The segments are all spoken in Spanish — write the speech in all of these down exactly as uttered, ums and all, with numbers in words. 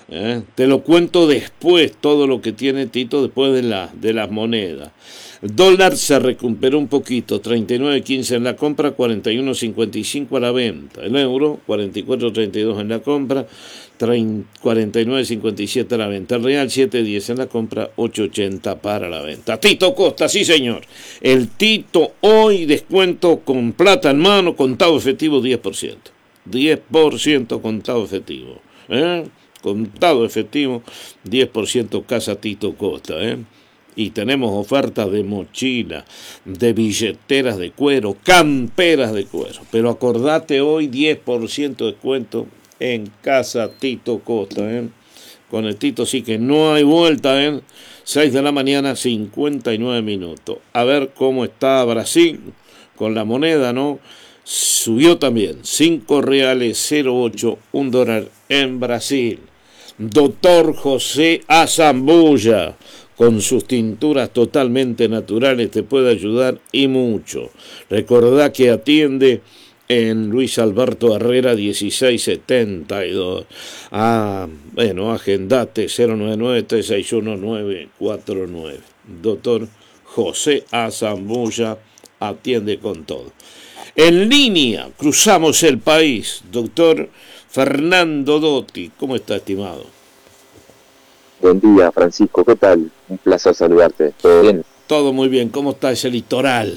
¿eh? Te lo cuento después, todo lo que tiene Tito después de, la, de las monedas. El dólar se recuperó un poquito, treinta y nueve quince en la compra, cuarenta y uno cincuenta y cinco a la venta. El euro, cuarenta y cuatro treinta y dos en la compra, cuarenta y nueve cincuenta y siete a la venta. El real, siete diez en la compra, ocho ochenta para la venta. Tito Costa, sí señor. El Tito hoy descuento con plata en mano, contado efectivo diez por ciento. diez por ciento contado efectivo. ¿Eh? Contado efectivo, diez por ciento Casa Tito Costa, ¿eh? Y tenemos ofertas de mochila, de billeteras de cuero, camperas de cuero. Pero acordate hoy, diez por ciento de descuento en Casa Tito Costa, ¿eh? Con el Tito sí que no hay vuelta, ¿eh? seis de la mañana, cincuenta y nueve minutos. A ver cómo está Brasil con la moneda, ¿no? Subió también, cinco reales cero ocho, un dólar en Brasil. Doctor José Azambulla, con sus tinturas totalmente naturales, te puede ayudar y mucho. Recordá que atiende en Luis Alberto Herrera dieciséis setenta y dos. Ah, bueno, agendate cero nueve nueve tres seis uno nueve cuatro nueve. Doctor José Azambulla atiende con todo. En línea, cruzamos el país. Doctor Fernando Dotti, ¿cómo está, estimado? Buen día, Francisco, ¿qué tal? Un placer saludarte. ¿Todo bien? Todo muy bien, ¿cómo está ese litoral?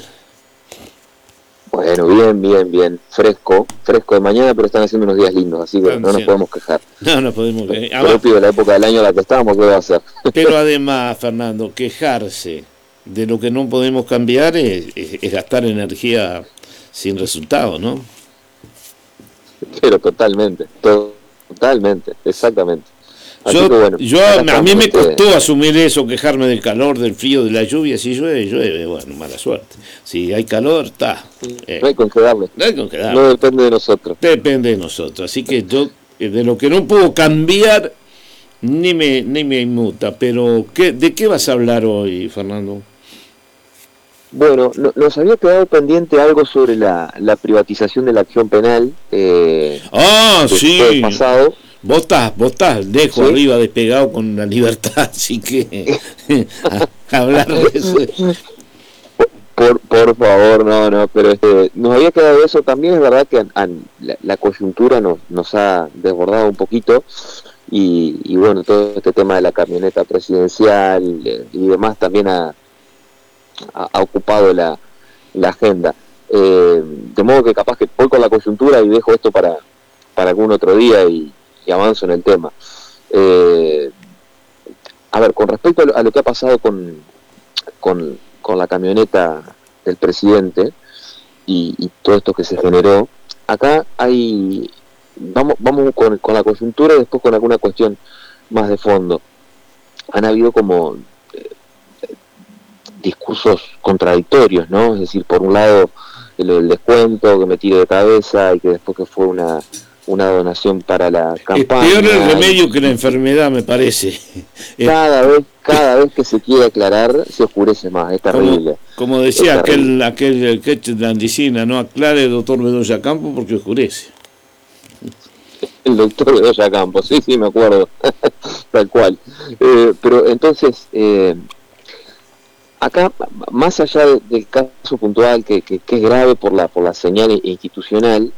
Bueno, bien, bien, bien. Fresco, fresco de mañana, pero están haciendo unos días lindos, así que no nos podemos quejar. No nos podemos quejar. Propio de la época del año en la que estábamos, ¿qué va a hacer? Pero además, Fernando, quejarse de lo que no podemos cambiar es, es, es gastar energía sin resultado, ¿no? Pero totalmente, totalmente, exactamente. Así yo, que bueno, yo a mí me costó este... asumir eso, quejarme del calor, del frío, de la lluvia. Si llueve, llueve, bueno, mala suerte. Si hay calor, está. Eh, no hay con qué darle. No hay con qué darle. No depende de nosotros. Depende de nosotros. Así que yo, de lo que no puedo cambiar, ni me, ni me inmuta. Pero, ¿qué, ¿de qué vas a hablar hoy, Fernando? Bueno, no, nos había quedado pendiente algo sobre la, la privatización de la acción penal. Eh, ah, sí. Pasado. Vos estás, vos estás lejos, ¿sí? Arriba, despegado con la libertad, así que a, hablar de eso. Por, por favor, no, no, pero este, nos había quedado eso. También es verdad que an, an, la, la coyuntura nos, nos ha desbordado un poquito y, y bueno, todo este tema de la camioneta presidencial y demás también ha, ha, ha ocupado la, la agenda. Eh, de modo que capaz que voy con la coyuntura y dejo esto para, para algún otro día y y avanzo en el tema. Eh, a ver, con respecto a lo que ha pasado con, con, con la camioneta del presidente y, y todo esto que se generó, acá hay, vamos, vamos con, con la coyuntura y después con alguna cuestión más de fondo. Han habido como eh, discursos contradictorios, ¿no? Es decir, por un lado el, el descuento que me tire de cabeza y que después que fue una una donación para la campaña. Es peor el remedio que la enfermedad, me parece. Cada vez, cada vez que se quiere aclarar, se oscurece más, es terrible. Como, como decía aquel, aquel que de la medicina, no aclare, doctor Bedoya Campos, porque oscurece. El doctor Bedoya Campos, sí, sí, me acuerdo, tal cual. Eh, pero entonces, eh, acá, más allá de, del caso puntual, que, que, que es grave por la, por la señal institucional,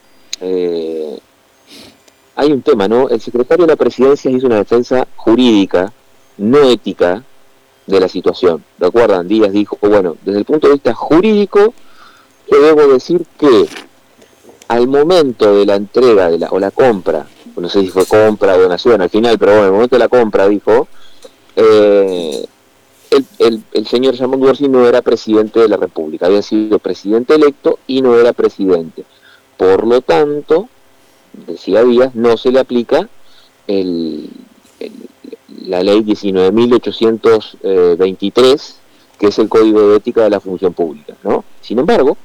Eh, hay un tema, ¿no? El secretario de la presidencia hizo una defensa jurídica, no ética, de la situación. ¿Recuerdan? Díaz dijo, bueno, desde el punto de vista jurídico, yo debo decir que al momento de la entrega de la, o la compra, no sé si fue compra o donación al final, pero bueno, al momento de la compra, dijo, eh, el, el, el señor Jamón Gorsi no era presidente de la República, había sido presidente electo y no era presidente. Por lo tanto, decía Díaz, no se le aplica el, el, la ley diecinueve mil ochocientos veintitrés, que es el Código de Ética de la Función Pública, ¿no? Sin embargo,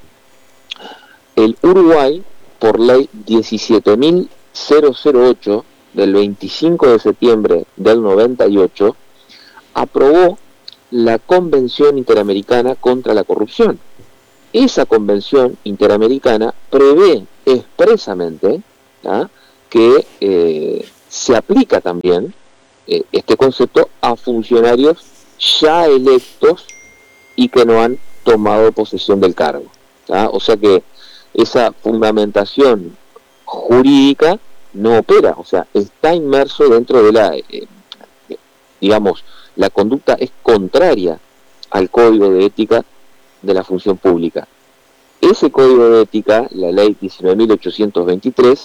el Uruguay, por ley diecisiete mil ocho del veinticinco de septiembre del noventa y ocho, aprobó la Convención Interamericana contra la Corrupción. Esa convención interamericana prevé expresamente ¿ah? que eh, se aplica también eh, este concepto a funcionarios ya electos y que no han tomado posesión del cargo, ¿tá? O sea que esa fundamentación jurídica no opera, o sea, está inmerso dentro de la, eh, digamos, la conducta es contraria al código de ética de la función pública. Ese código de ética, la ley diecinueve mil ochocientos veintitrés,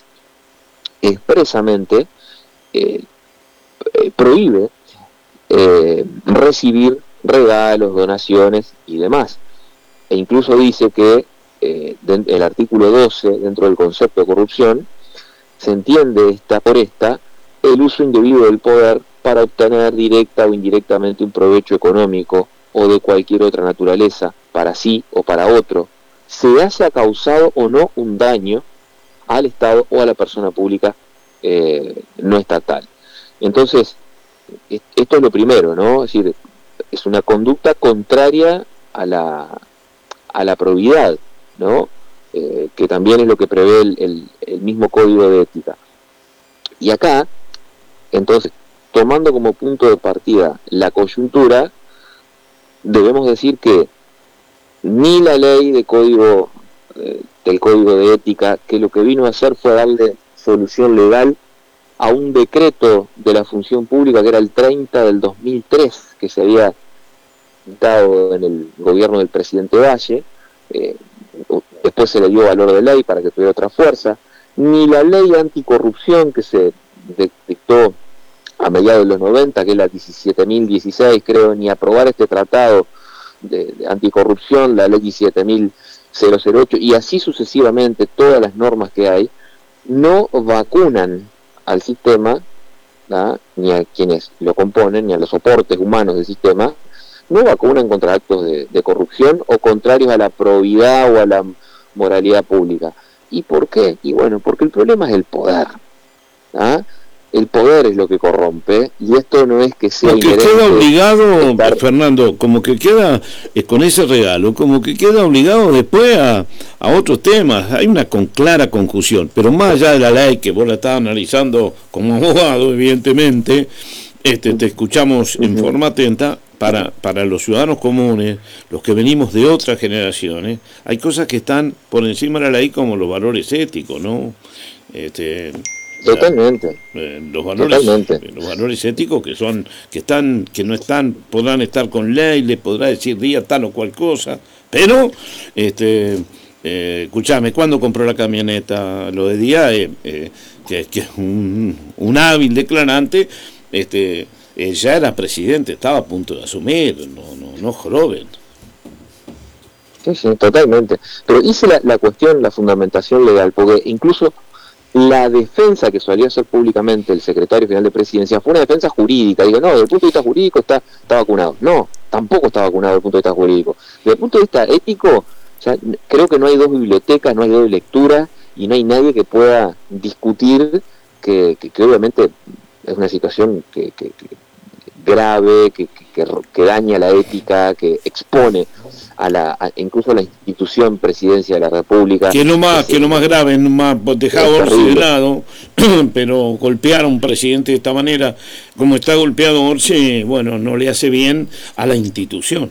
expresamente eh, eh, prohíbe eh, recibir regalos, donaciones y demás. E incluso dice que eh, de, el artículo doce, dentro del concepto de corrupción, se entiende esta por esta el uso indebido del poder para obtener directa o indirectamente un provecho económico o de cualquier otra naturaleza, para sí o para otro, se haya causado o no un daño al Estado o a la persona pública eh, no estatal. Entonces, esto es lo primero, ¿no? Es decir, es una conducta contraria a la, a la probidad, ¿no? Eh, que también es lo que prevé el, el, el mismo código de ética. Y acá, entonces, tomando como punto de partida la coyuntura, debemos decir que ni la ley de código eh, del código de ética, que lo que vino a hacer fue darle solución legal a un decreto de la función pública que era el treinta del dos mil tres, que se había dado en el gobierno del presidente Valle, eh, después se le dio valor de ley para que tuviera otra fuerza, ni la ley anticorrupción que se dictó a mediados de los noventa, que es la diecisiete mil dieciséis, creo, ni aprobar este tratado de, de anticorrupción, la ley diecisiete mil ocho, y así sucesivamente todas las normas que hay, no vacunan al sistema, ¿no? Ni a quienes lo componen, ni a los soportes humanos del sistema, no vacunan contra actos de, de corrupción o contrarios a la probidad o a la moralidad pública. ¿Y por qué? Y bueno, porque el problema es el poder, ¿no? El poder es lo que corrompe, y esto no es que sea porque queda obligado, estar... Fernando, como que queda eh, con ese regalo, como que queda obligado después a, a otros temas. Hay una con clara confusión, pero más allá de la ley, que vos la estás analizando como abogado, evidentemente, este te escuchamos uh-huh. en forma atenta. Para, para los ciudadanos comunes, los que venimos de otras generaciones, hay cosas que están por encima de la ley, como los valores éticos, ¿no? Este, Totalmente. Eh, los valores, Totalmente. los valores éticos que son, que están, que no están, podrán estar con ley, le podrá decir día tal o cual cosa, pero, este, eh, escuchame, ¿cuándo compró la camioneta? Lo de día, eh, eh, que, que es un, un hábil declarante, este. Eh, ya era presidente, estaba a punto de asumir, no, no, no joven. Sí, sí, totalmente. Pero hice la, la cuestión, la fundamentación legal, porque incluso la defensa que solía hacer públicamente el secretario general de Presidencia fue una defensa jurídica. Digo, no, desde el punto de vista jurídico está, está vacunado. No, tampoco está vacunado desde el punto de vista jurídico. Desde el punto de vista ético, o sea, creo que no hay dos bibliotecas, no hay dos lecturas, y no hay nadie que pueda discutir que, que, que obviamente es una situación que... que, que grave, que, que, que daña la ética, que expone a la a, incluso a la institución presidencia de la República. Que es lo más, que es lo más grave, más dejado Orsi de lado, pero golpear a un presidente de esta manera, como está golpeado Orsi, bueno, no le hace bien a la institución.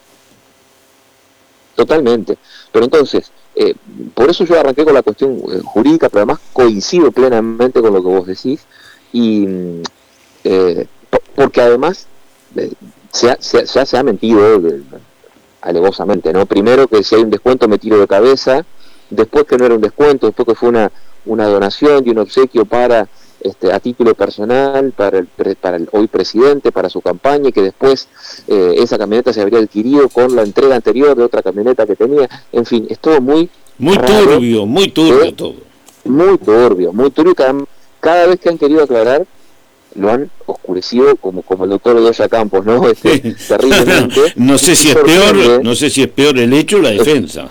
Totalmente. Pero entonces, eh, por eso yo arranqué con la cuestión eh, jurídica, pero además coincido plenamente con lo que vos decís, y eh, porque además eh, se, ha, se, se, se ha mentido eh, alevosamente, ¿no? Primero que si hay un descuento me tiro de cabeza, después que no era un descuento, después que fue una, una donación y un obsequio para este, a título personal, para el, para el hoy presidente, para su campaña, y que después eh, esa camioneta se habría adquirido con la entrega anterior de otra camioneta que tenía. En fin, es todo muy muy raro, turbio, muy turbio eh, todo. Muy turbio, muy turbio, cada, cada vez que han querido aclarar lo han oscurecido, como como el doctor Bedoya Campos, ¿no? Este, terriblemente. No sé si es peor, no sé si es peor el hecho o la defensa.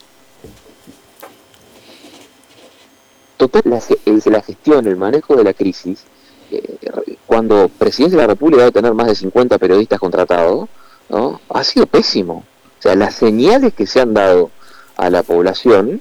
Total, la, la gestión, el manejo de la crisis, eh, cuando Presidencia de la República debe tener más de cincuenta periodistas contratados, ¿no? Ha sido pésimo. O sea, las señales que se han dado a la población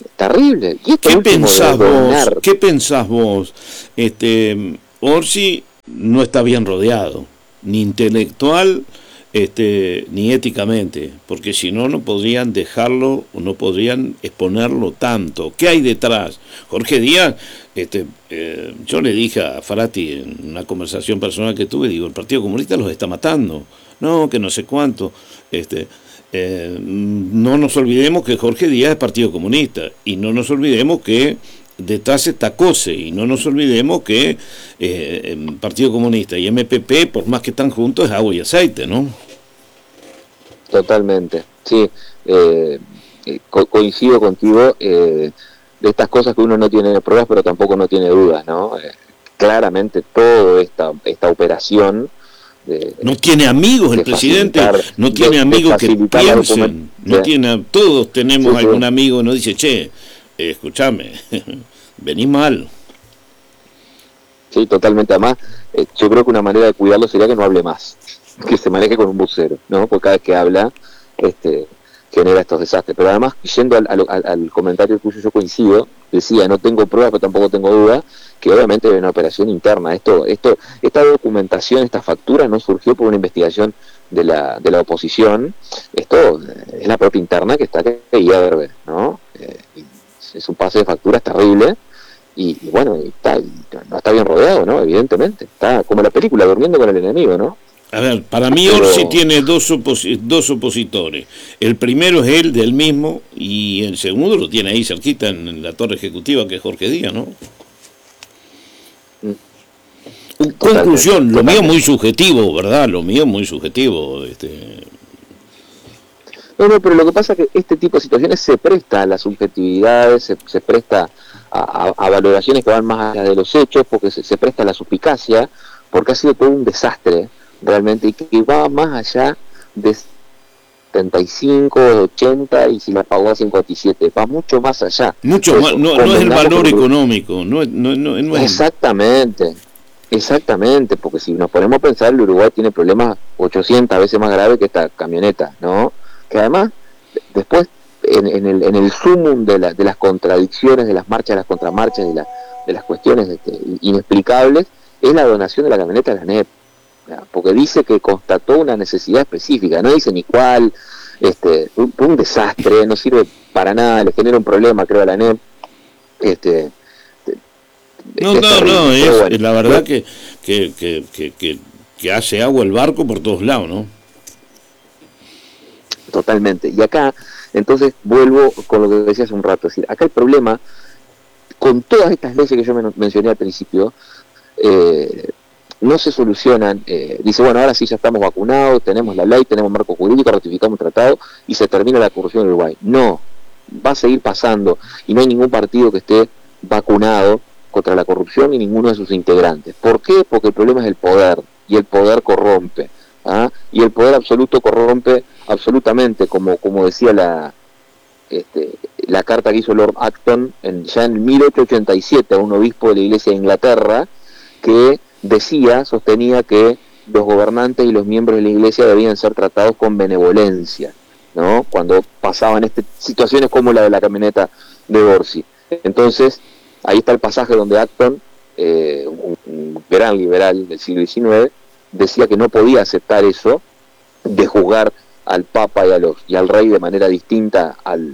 terrible. Y ¿Qué pensás vos? ¿Qué pensás vos? Este, Orsi no está bien rodeado, ni intelectual, este, ni éticamente, porque si no, no podrían dejarlo, o no podrían exponerlo tanto. ¿Qué hay detrás? Jorge Díaz, este, eh, yo le dije a Frati en una conversación personal que tuve, digo, el Partido Comunista los está matando, no, que no sé cuánto, este... Eh, no nos olvidemos que Jorge Díaz es Partido Comunista, y no nos olvidemos que detrás está COSE, y no nos olvidemos que eh, Partido Comunista y M P P, por más que están juntos, es agua y aceite, ¿no? Totalmente, sí, eh, co coincido contigo, eh, de estas cosas que uno no tiene pruebas, pero tampoco no tiene dudas, ¿no? Eh, claramente toda esta, esta operación... De, no tiene amigos el presidente, no tiene de, amigos de que piensen, no sí. tiene, todos tenemos sí, algún sí. amigo que nos dice, che, eh, escúchame, venís mal. Sí, totalmente, además, eh, yo creo que una manera de cuidarlo sería que no hable más, que se maneje con un vocero, ¿no? Porque cada vez que habla, este, genera estos desastres. Pero además, yendo al, al, al comentario tuyo, yo coincido, decía, no tengo pruebas, pero tampoco tengo dudas, que obviamente hay una operación interna. Esto, esto, esta documentación, esta factura no surgió por una investigación de la, de la oposición. Esto es la propia interna que está que hierve, ¿no? Eh, es un pase de facturas terrible y, y bueno, y está, y no está bien rodeado, ¿no? Evidentemente, está como la película, durmiendo con el enemigo, ¿no? A ver, para mí Pero... Orsi tiene dos, opos dos opositores. El primero es él, del mismo, y el segundo lo tiene ahí cerquita en la torre ejecutiva, que es Jorge Díaz, ¿no? Totalmente, Conclusión, lo totalmente. mío muy subjetivo, ¿verdad? Lo mío muy subjetivo. Este... No, no, pero lo que pasa es que este tipo de situaciones se presta a las subjetividades, se, se presta a, a, a valoraciones que van más allá de los hechos, porque se, se presta a la suspicacia, porque ha sido todo un desastre, realmente, y que, que va más allá de setenta y cinco, ochenta, y si la pagó a cincuenta y siete, va mucho más allá. Mucho más, no, no es el valor económico, no, no, no, no es... Exactamente. Exactamente, porque si nos ponemos a pensar, el Uruguay tiene problemas ochocientas veces más graves que esta camioneta, ¿no? Que además, después, en, en el en el sumum de, la, de las contradicciones, de las marchas, de las contramarchas, de, la, de las cuestiones este, inexplicables, es la donación de la camioneta a la N E P, ¿ya? Porque dice que constató una necesidad específica, no dice ni cuál, este, un, un desastre, no sirve para nada, le genera un problema, creo, a la N E P, este... No, no, terrible, no, es, bueno. es la verdad que, que, que, que, que, que hace agua el barco por todos lados, ¿no? Totalmente. Y acá, entonces, vuelvo con lo que decía hace un rato, es decir, acá el problema, con todas estas leyes que yo men mencioné al principio, eh, no se solucionan, eh, dice, bueno, ahora sí ya estamos vacunados, tenemos la ley, tenemos marco jurídico, ratificamos un tratado y se termina la corrupción en Uruguay. No, va a seguir pasando y no hay ningún partido que esté vacunado contra la corrupción y ninguno de sus integrantes. ¿Por qué? Porque el problema es el poder, y el poder corrompe, ¿ah? Y el poder absoluto corrompe absolutamente, como, como decía la, este, la carta que hizo Lord Acton en, ya en mil ochocientos ochenta y siete a un obispo de la Iglesia de Inglaterra, que decía, sostenía que los gobernantes y los miembros de la Iglesia debían ser tratados con benevolencia, ¿no? Cuando pasaban este, situaciones como la de la camioneta de Orsi. Entonces, ahí está el pasaje donde Acton, eh, un, un gran liberal del siglo diecinueve, decía que no podía aceptar eso de juzgar al Papa y, a los, y al Rey de manera distinta al,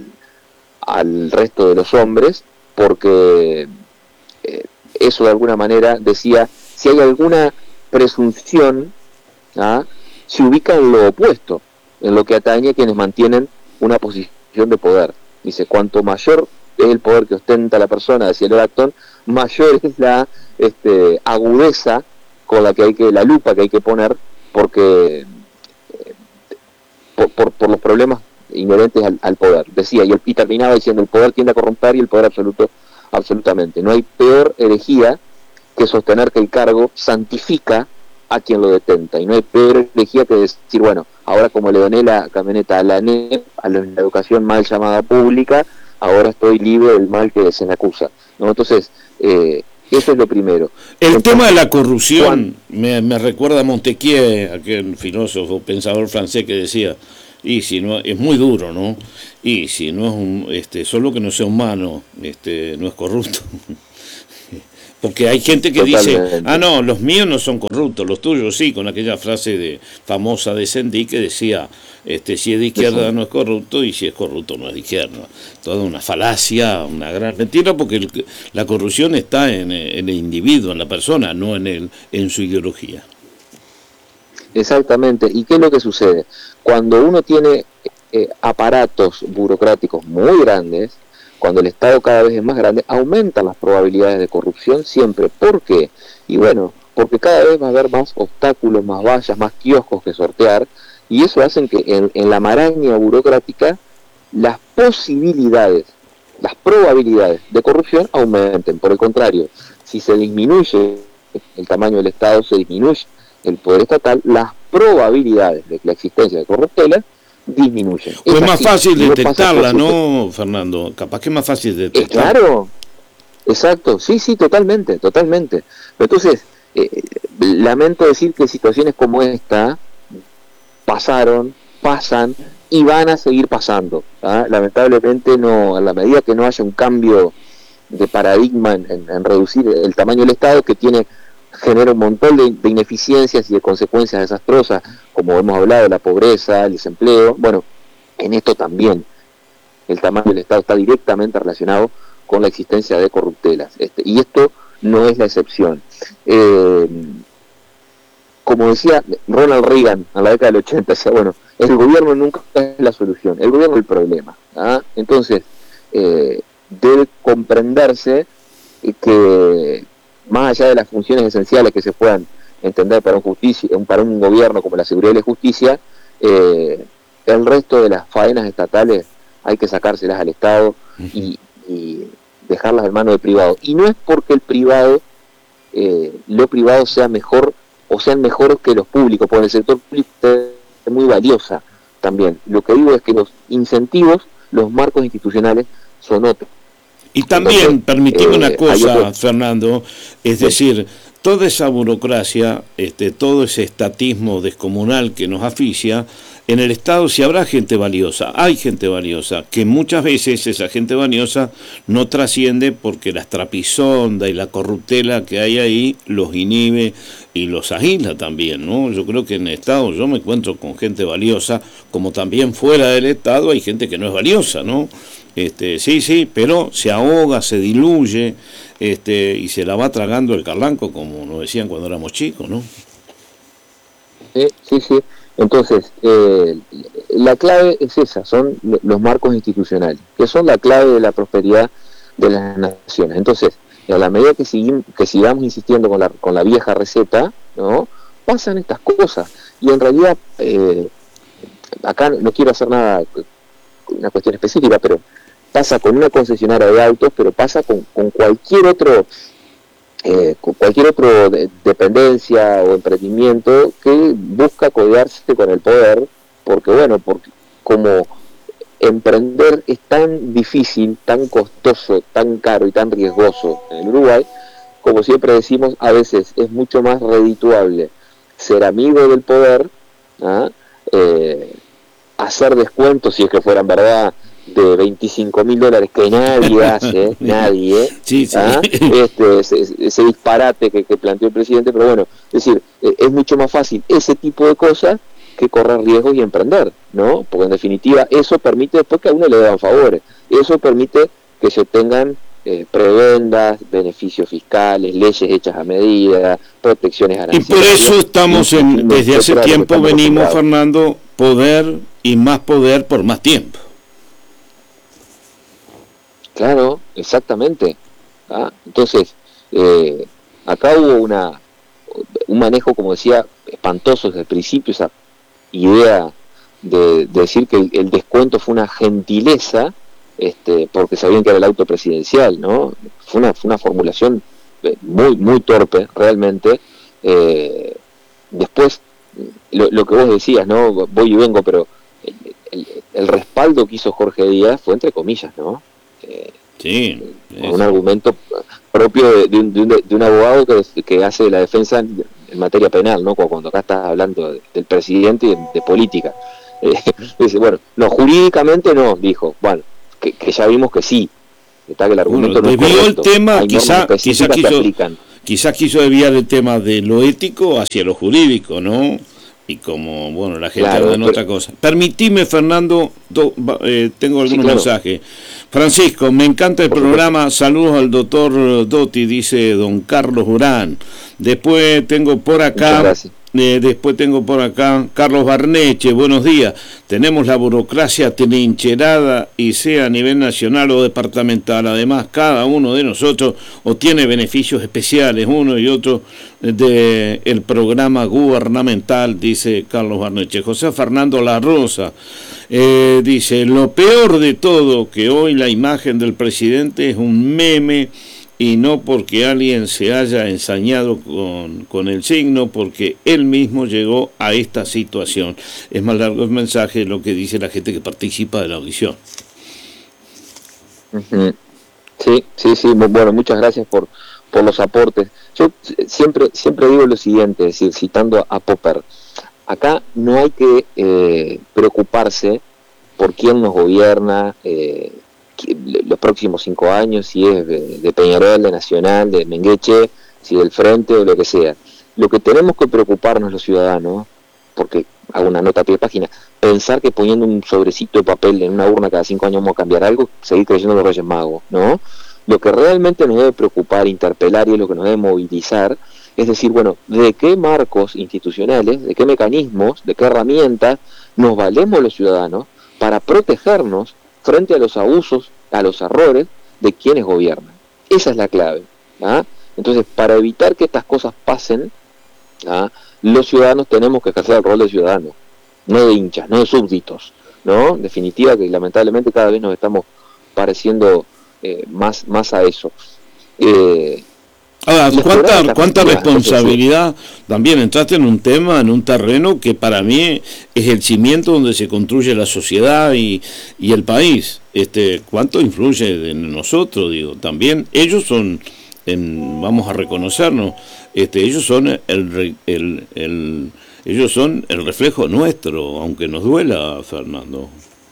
al resto de los hombres, porque eh, eso de alguna manera decía, si hay alguna presunción, ¿ah? se ubica en lo opuesto, en lo que atañe a quienes mantienen una posición de poder. Dice, cuanto mayor es el poder que ostenta la persona, decía Lord Acton, mayor es la este, agudeza con la que hay que, la lupa que hay que poner, porque eh, por, por, por los problemas inherentes al, al poder. Decía, y, el, y terminaba diciendo, el poder tiende a corromper y el poder absoluto, absolutamente. No hay peor herejía que sostener que el cargo santifica a quien lo detenta, y no hay peor herejía que decir, bueno, ahora como le doné la camioneta a la N E P, a la educación mal llamada pública, ahora estoy libre del mal que se me acusa, ¿no? Entonces, eh, eso es lo primero. El Entonces, tema de la corrupción me, me recuerda a Montesquieu, aquel filósofo, pensador francés que decía, Y si no, es muy duro, ¿no? Y si no es un, este, solo que no sea humano, este, no es corrupto. Porque hay gente que Totalmente. dice, ah, no, los míos no son corruptos, los tuyos sí, con aquella frase de famosa de Sendí que decía, este, si es de izquierda no es corrupto y si es corrupto no es de izquierda. Toda una falacia, una gran mentira, porque el, la corrupción está en, en el individuo, en la persona, no en, el, en su ideología. Exactamente. ¿Y qué es lo que sucede? Cuando uno tiene eh, aparatos burocráticos muy grandes, cuando el Estado cada vez es más grande, aumentan las probabilidades de corrupción siempre. ¿Por qué? Y bueno, porque cada vez va a haber más obstáculos, más vallas, más kioscos que sortear, y eso hace que en, en la maraña burocrática las posibilidades, las probabilidades de corrupción aumenten. Por el contrario, si se disminuye el tamaño del Estado, se disminuye el poder estatal, las probabilidades de la existencia de corruptelas disminuyen. Es, es más así, fácil detectarla, ¿no, Fernando? Capaz que es más fácil detectarla. Eh, claro, exacto, sí, sí, totalmente, totalmente. Entonces, eh, lamento decir que situaciones como esta pasaron, pasan y van a seguir pasando. ¿Ah? Lamentablemente, no, a la medida que no haya un cambio de paradigma en, en, en reducir el tamaño del Estado, que tiene genera un montón de, de ineficiencias y de consecuencias desastrosas, como hemos hablado, de la pobreza, el desempleo. Bueno, en esto también el tamaño del Estado está directamente relacionado con la existencia de corruptelas, este, y esto no es la excepción. Eh, como decía Ronald Reagan en la década del ochenta, decía, bueno, el gobierno nunca es la solución, el gobierno es el problema. ¿Ah? Entonces, eh, debe comprenderse que más allá de las funciones esenciales que se puedan entender para un, justicia, para un gobierno como la seguridad y la justicia, eh, el resto de las faenas estatales hay que sacárselas al Estado y, y dejarlas en manos del privado. Y no es porque el privado, eh, lo privado sea mejor o sean mejores que los públicos, porque el sector público es muy valiosa también. Lo que digo es que los incentivos, los marcos institucionales son otros. Y también, permitime eh, una cosa, Fernando, es decir, toda esa burocracia, este, todo ese estatismo descomunal que nos asfixia, en el Estado si habrá gente valiosa, hay gente valiosa, que muchas veces esa gente valiosa no trasciende porque la trapisonda y la corruptela que hay ahí los inhibe y los agila también, ¿no? Yo creo que en el Estado yo me encuentro con gente valiosa, como también fuera del Estado hay gente que no es valiosa, ¿no? Este, sí, sí, pero se ahoga, se diluye, este, y se la va tragando el carlanco, como nos decían cuando éramos chicos, ¿no? Sí, sí, sí. Entonces, eh, la clave es esa, son los marcos institucionales, que son la clave de la prosperidad de las naciones. Entonces, a la medida que, seguimos, que sigamos insistiendo con la, con la vieja receta, ¿no?, pasan estas cosas. Y en realidad, eh, acá no quiero hacer nada, una cuestión específica, pero pasa con una concesionaria de autos, pero pasa con, con cualquier otro eh, con cualquier otro de, dependencia o emprendimiento que busca codearse con el poder, porque bueno, porque como emprender es tan difícil, tan costoso, tan caro y tan riesgoso en el Uruguay, como siempre decimos, a veces es mucho más redituable ser amigo del poder, ¿ah? eh, hacer descuentos, si es que fueran verdad, de veinticinco mil dólares que nadie hace, nadie, sí, sí. ¿ah? este, ese, ese disparate que, que planteó el presidente, pero bueno, es decir, es mucho más fácil ese tipo de cosas que correr riesgos y emprender, ¿no? Porque en definitiva eso permite después que a uno le dan favores, eso permite que se obtengan eh, prebendas, beneficios fiscales, leyes hechas a medida, protecciones arancelarias. Y por eso estamos en, desde hace tiempo venimos, Fernando, poder y más poder por más tiempo. Claro, exactamente. ¿Ah? Entonces, eh, acá hubo una un manejo, como decía, espantoso desde el principio, esa idea de, de decir que el, el descuento fue una gentileza, este, porque sabían que era el auto presidencial, ¿no? Fue una, fue una formulación muy, muy torpe, realmente. Eh, después, lo, lo que vos decías, ¿no? Voy y vengo, pero el, el, el respaldo que hizo Jorge Díaz fue entre comillas, ¿no? Eh, sí, con un argumento propio de, de, un, de, un, de un abogado que, que hace la defensa en, en materia penal, ¿no? Cuando acá estás hablando de, del presidente y de, de política. Eh, dice, bueno, no, jurídicamente no, dijo, bueno, que, que ya vimos que sí, está que el argumento bueno, no es correcto. El tema, hay quizá, quizá quiso, quizá quiso desviar el tema de lo ético hacia lo jurídico, ¿no? Y como, bueno, la gente claro, anda en pero, otra cosa. Permitime, Fernando, do, eh, tengo algunos sí, claro. mensajes. Francisco, me encanta el Por programa, supuesto. Saludos al doctor Dotti, dice don Carlos Urán. Después tengo por acá, eh, después tengo por acá, Carlos Barneche, buenos días. Tenemos la burocracia trincherada y sea a nivel nacional o departamental. Además, cada uno de nosotros obtiene beneficios especiales, uno y otro de el programa gubernamental, dice Carlos Barneche. José Fernando La Rosa eh, dice, lo peor de todo, que hoy la imagen del presidente es un meme y no porque alguien se haya ensañado con, con el signo, porque él mismo llegó a esta situación. Es más largo el mensaje de lo que dice la gente que participa de la audición. Uh-huh. Sí, sí, sí, bueno, muchas gracias por, por los aportes. Yo siempre, siempre digo lo siguiente, es decir, citando a Popper, acá no hay que eh, preocuparse por quién nos gobierna, eh, los próximos cinco años, si es de, de Peñarol, de Nacional, de Mengueche, si del Frente o lo que sea. Lo que tenemos que preocuparnos los ciudadanos, porque hago una nota a pie de página, pensar que poniendo un sobrecito de papel en una urna cada cinco años vamos a cambiar algo, seguir creyendo en los Reyes Magos, ¿no? Lo que realmente nos debe preocupar, interpelar y es lo que nos debe movilizar, es decir, bueno, ¿de qué marcos institucionales, de qué mecanismos, de qué herramientas nos valemos los ciudadanos para protegernos frente a los abusos, a los errores de quienes gobiernan? Esa es la clave, ¿ah? Entonces, para evitar que estas cosas pasen, ¿ah?, los ciudadanos tenemos que ejercer el rol de ciudadanos, no de hinchas, no de súbditos, ¿no? En definitiva, que lamentablemente cada vez nos estamos pareciendo eh, más, más a eso. Eh, Ahora, ¿cuánta, cuánta responsabilidad? También entraste en un tema, en un terreno que para mí es el cimiento donde se construye la sociedad y, y el país. Este, ¿cuánto influye en nosotros? Digo, también ellos son, en, vamos a reconocernos, este, ellos son el, el, el, el, ellos son el reflejo nuestro, aunque nos duela, Fernando.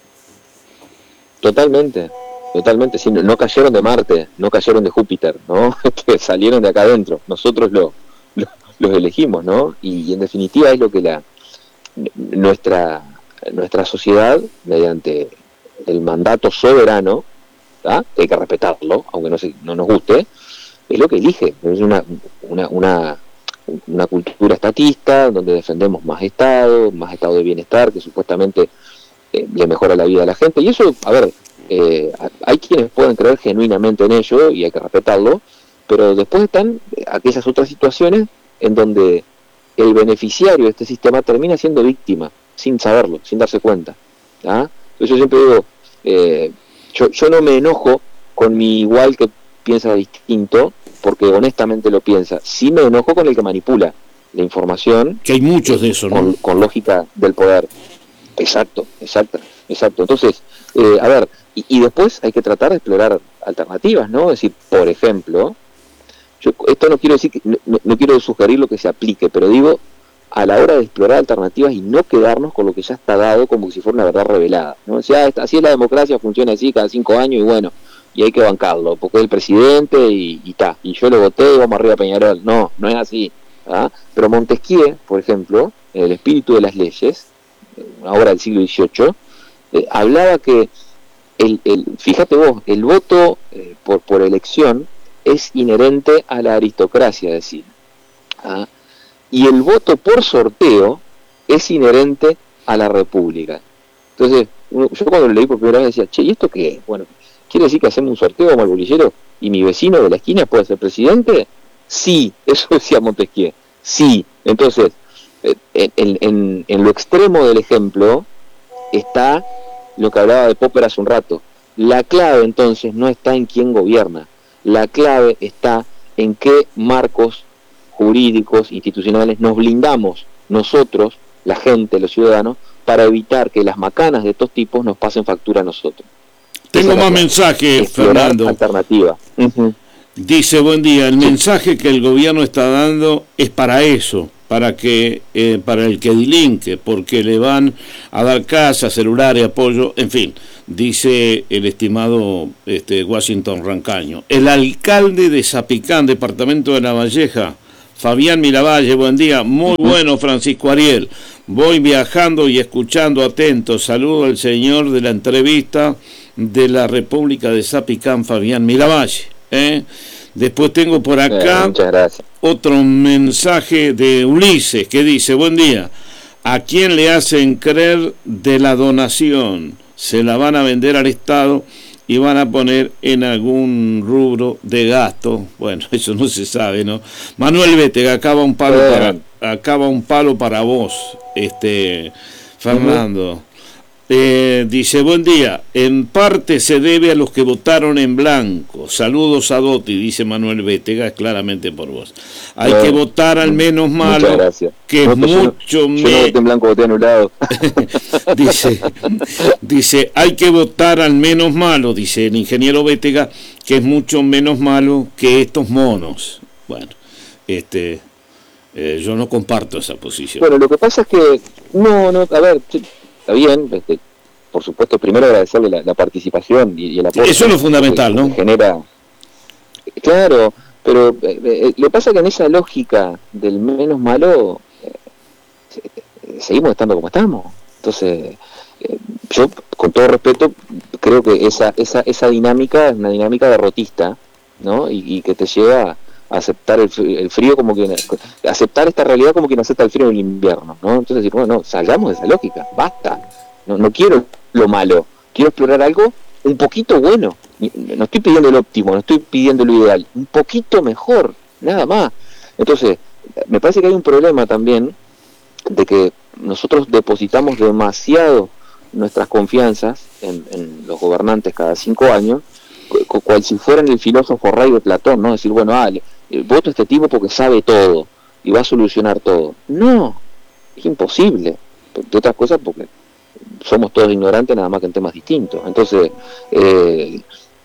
Totalmente. Totalmente, sí, no, no cayeron de Marte, no cayeron de Júpiter, ¿no? Que salieron de acá adentro, nosotros lo, lo, los elegimos, ¿no? Y, y en definitiva es lo que la nuestra nuestra sociedad, mediante el mandato soberano, ¿tá?, que hay que respetarlo, aunque no, se, no nos guste, es lo que elige. Es una, una, una, una cultura estatista, donde defendemos más Estado, más estado de bienestar, que supuestamente eh, le mejora la vida a la gente, y eso, a ver, Eh, hay quienes pueden creer genuinamente en ello y hay que respetarlo, pero después están aquellas otras situaciones en donde el beneficiario de este sistema termina siendo víctima sin saberlo, sin darse cuenta, ¿ah? Entonces yo siempre digo, eh, yo, yo no me enojo con mi igual que piensa distinto, porque honestamente lo piensa. Sí me enojo con el que manipula la información, que hay muchos de eso, ¿no? con, con lógica del poder. Exacto, exacto, exacto. Entonces, eh, a ver, y, y después hay que tratar de explorar alternativas, ¿no? Es decir, por ejemplo, yo esto no quiero decir que, no, no quiero sugerir lo que se aplique, pero digo, a la hora de explorar alternativas y no quedarnos con lo que ya está dado como si fuera una verdad revelada, ¿no? O sea, así es la democracia, funciona así cada cinco años y bueno, y hay que bancarlo, porque es el presidente y está, y, y yo lo voté y vamos arriba a Peñarol. No, no es así, ¿ah? Pero Montesquieu, por ejemplo, en El espíritu de las leyes, una obra del siglo dieciocho, eh, hablaba que, el, el, fíjate vos, el voto eh, por, por elección es inherente a la aristocracia, decía, ¿ah? Y el voto por sorteo es inherente a la república. Entonces, uno, yo cuando lo leí por primera vez decía, che, ¿y esto qué es? Bueno, ¿quiere decir que hacemos un sorteo como el bolillero y mi vecino de la esquina puede ser presidente? Sí, eso decía Montesquieu, sí. Entonces, En, en, en lo extremo del ejemplo está lo que hablaba de Popper hace un rato. La clave entonces no está en quién gobierna, la clave está en qué marcos jurídicos, institucionales nos blindamos nosotros, la gente, los ciudadanos, para evitar que las macanas de estos tipos nos pasen factura a nosotros. Tengo más mensajes, Fernando. Alternativa. Uh-huh. Dice, buen día, el sí. mensaje que el gobierno está dando es para eso, para que eh, para el que delinque, porque le van a dar casa, celular y apoyo, en fin, dice el estimado este, Washington Rancaño. El alcalde de Zapicán, departamento de La Valleja, Fabián Miravalle, buen día. Muy bueno, Francisco Ariel. Voy viajando y escuchando atento. Saludo al señor de la entrevista de la República de Zapicán, Fabián Miravalle. ¿eh? Después tengo por acá eh, otro mensaje de Ulises que dice, buen día, ¿a quién le hacen creer de la donación? Se la van a vender al Estado y van a poner en algún rubro de gasto. Bueno, eso no se sabe, ¿no? Manuel Bétega, acaba un palo eh. para acaba un palo para vos, este Fernando. Uh-huh. Eh, dice, buen día, en parte se debe a los que votaron en blanco. Saludos a Doti, dice Manuel Bétega, claramente por vos. Hay eh, que votar al menos malo, que no, es mucho yo, me... yo no voté en blanco, voté anulado. dice, dice, hay que votar al menos malo, dice el ingeniero Bétega, que es mucho menos malo que estos monos. Bueno, este eh, yo no comparto esa posición. Bueno, lo que pasa es que, no, no, a ver... Está bien, este, por supuesto, primero agradecerle la, la participación y, y el apoyo. Eso es lo fundamental, que, ¿no? Que genera, claro, pero eh, eh, lo que pasa es que en esa lógica del menos malo eh, seguimos estando como estamos. Entonces, eh, yo, con todo respeto, creo que esa esa esa dinámica es una dinámica derrotista, ¿no? Y, y que te lleva a aceptar el, el frío como quien aceptar esta realidad como quien acepta el frío en el invierno, ¿no? Entonces decir, bueno, no, salgamos de esa lógica, basta, no, no quiero lo malo, quiero explorar algo un poquito bueno, no estoy pidiendo el óptimo, no estoy pidiendo lo ideal, un poquito mejor, nada más. Entonces, me parece que hay un problema también de que nosotros depositamos demasiado nuestras confianzas en, en los gobernantes cada cinco años, cual si fueran el filósofo rey de Platón, ¿no? Decir, bueno, ah, el voto a este tipo porque sabe todo y va a solucionar todo. No, es imposible. De otras cosas porque somos todos ignorantes nada más que en temas distintos. Entonces, eh,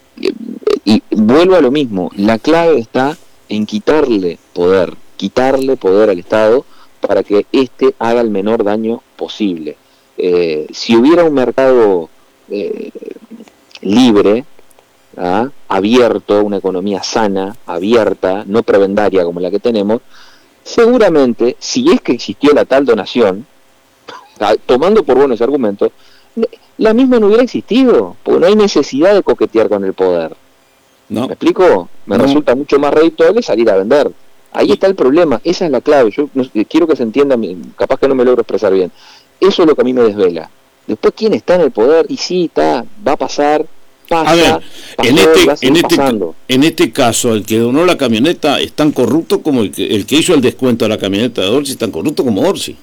y vuelvo a lo mismo, la clave está en quitarle poder, quitarle poder al Estado para que éste haga el menor daño posible. Eh, si hubiera un mercado eh, libre, ¿ah? abierto, una economía sana, abierta, no prebendaria como la que tenemos, seguramente, si es que existió la tal donación, tomando por buenos argumentos, la misma no hubiera existido, porque no hay necesidad de coquetear con el poder. No. ¿Me explico? Me no. resulta mucho más redituable salir a vender. Ahí está el problema, esa es la clave. Yo no, quiero que se entienda, capaz que no me logro expresar bien. Eso es lo que a mí me desvela. Después, ¿quién está en el poder? Y sí, está, va a pasar... Pasa, a ver, pasó, en este en este en este caso el que donó la camioneta es tan corrupto como el que, el que hizo el descuento a la camioneta de Orsi, es tan corrupto como Orsi.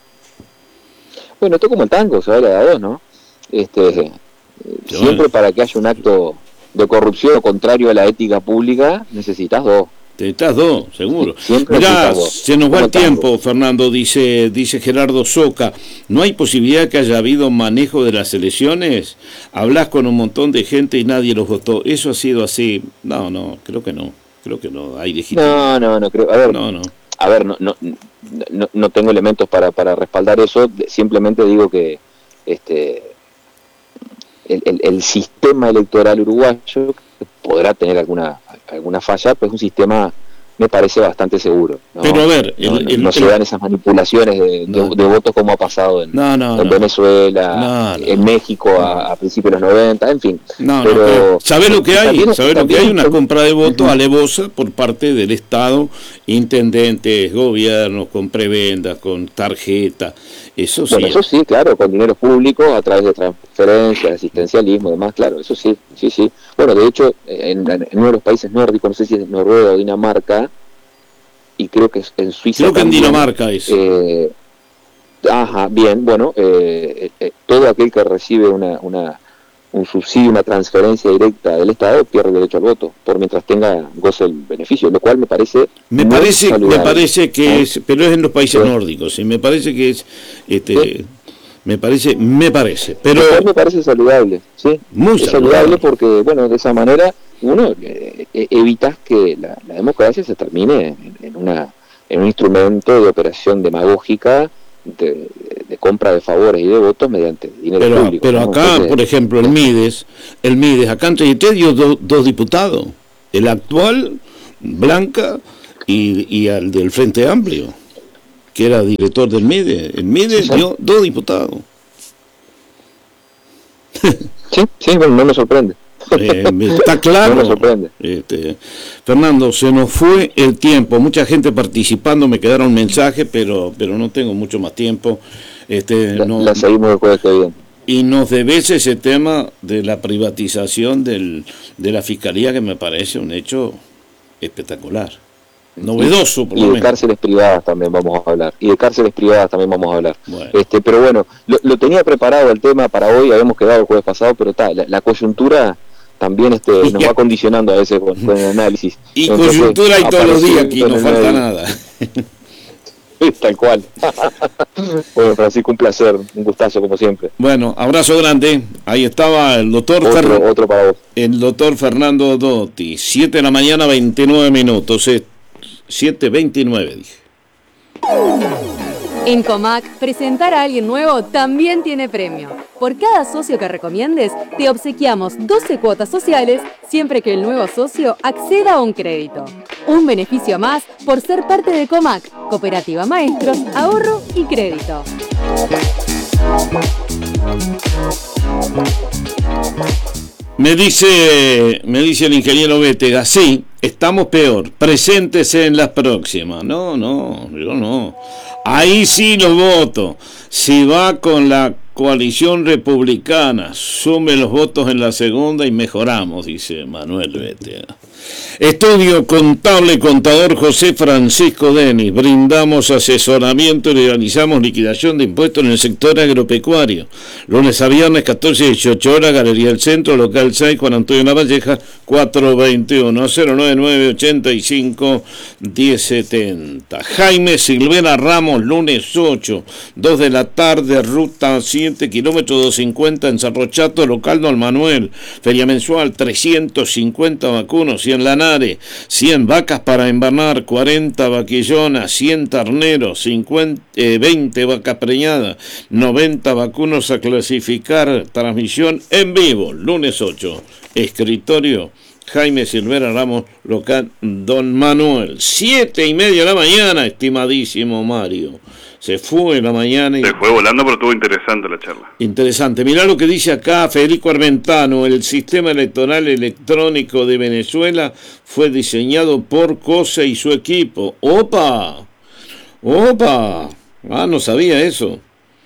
Bueno, esto como el tango, se habla de a dos, ¿no? Este, sí, siempre bueno. Para que haya un acto de corrupción contrario a la ética pública, necesitas dos. Necesitas dos, seguro. Mirá, se nos va el tiempo, Fernando, dice dice Gerardo Soca. ¿No hay posibilidad que haya habido manejo de las elecciones? Hablas con un montón de gente y nadie los votó. ¿Eso ha sido así? No, no, creo que no. Creo que no. Hay legitimidad. No, no, no creo. A ver, no, no. A ver, no, no, no, no tengo elementos para, para respaldar eso. Simplemente digo que este el, el, el sistema electoral uruguayo podrá tener alguna alguna falla, pues es un sistema, me parece, bastante seguro, ¿no? Pero a ver, no, el, el, no se dan esas manipulaciones de, no, de, de votos como ha pasado en, no, no, en no, Venezuela, no, no, en México no. a, a principios de los noventa, en fin. No, pero, no, pero ¿sabés lo que hay? También, ¿Sabés lo que hay? Una son... compra de votos uh-huh. alevosa por parte del Estado, intendentes, gobiernos, con prebendas, con tarjeta. Eso sí. Bueno, eso sí, claro, con dinero público, a través de transferencias, asistencialismo y demás, claro, eso sí, sí, sí. Bueno, de hecho, en, en uno de los países nórdicos, no sé si es Noruega o Dinamarca, y creo que en Suiza creo que también, en Dinamarca es. Eh, ajá, bien, bueno, eh, eh, todo aquel que recibe una, una un subsidio, una transferencia directa del Estado, pierde derecho al voto, por mientras tenga goce el beneficio, lo cual me parece me parece saludable. Me parece que ¿Ah? es, pero es en los países ¿Sí? nórdicos, y me parece que es, este, ¿Sí? me parece, me parece, pero me parece saludable, sí, muy es saludable. saludable porque, bueno, de esa manera uno eh, evitas que la, la democracia se termine en, en una en un instrumento de operación demagógica de, de compra de favores y de votos mediante dinero pero, público. Pero ¿no? acá, Entonces, por ejemplo, el Mides, el Mides, acá en Trayete dio do, dos diputados, el actual, Blanca, y, y al del Frente Amplio, que era director del Mides. El Mides sí, sí. dio dos diputados. Sí, sí, bueno, no me sorprende. Eh, está claro. No me sorprende. Este, Fernando, se nos fue el tiempo, mucha gente participando, me quedaron mensajes, pero pero no tengo mucho más tiempo. Este, la, no, la seguimos el jueves que viene. Y nos debes ese tema de la privatización del, de la Fiscalía, que me parece un hecho espectacular, novedoso por y lo de menos. Cárceles privadas también vamos a hablar, y de cárceles privadas también vamos a hablar. Bueno. Este, pero bueno, lo, lo tenía preparado el tema para hoy, habíamos quedado el jueves pasado, pero está, la, la coyuntura también este, nos va condicionando a veces con, con el análisis. Y entonces, coyuntura hay todos los días aquí, no falta el... nada. Tal cual. Bueno, Francisco, un placer, un gustazo como siempre. Bueno, abrazo grande. Ahí estaba el doctor otro, Fer... otro para vos. El doctor Fernando Dotti. siete de la mañana, veintinueve minutos. siete veintinueve, dije. En Comac, presentar a alguien nuevo también tiene premio. Por cada socio que recomiendes, te obsequiamos doce cuotas sociales siempre que el nuevo socio acceda a un crédito. Un beneficio más por ser parte de Comac, Cooperativa Maestros, Ahorro y Crédito. Me dice, me dice el ingeniero Bétega, sí, estamos peor, preséntese en las próximas. No, no, yo no. Ahí sí lo voto. Si va con la coalición republicana, sume los votos en la segunda y mejoramos, dice Manuel Bétega. Estudio Contable Contador José Francisco Denis. Brindamos asesoramiento y realizamos liquidación de impuestos en el sector agropecuario. Lunes a viernes, catorce a dieciocho horas, Galería del Centro, local seis, Juan Antonio Lavalleja, cuatrocientos veintiuno, cero noventa y nueve, ochenta y cinco, diez setenta. Jaime Silvera Ramos, lunes ocho, dos de la tarde, ruta siete, kilómetro doscientos cincuenta en Cerro Chato, local Don Manuel. Feria mensual, trescientos cincuenta vacunos, cien lanares, cien vacas para invernar, cuarenta vaquillonas, cien terneros, cincuenta, eh, veinte vacas preñadas, noventa vacunos a clasificar, transmisión en vivo, lunes ocho, escritorio Jaime Silvera Ramos, local Don Manuel, siete y media de la mañana, estimadísimo Mario. Se fue la mañana y... Se fue volando, pero estuvo interesante la charla. Interesante. Mirá lo que dice acá Federico Armentano. El sistema electoral electrónico de Venezuela fue diseñado por COSE y su equipo. ¡Opa! ¡Opa! Ah, no sabía eso.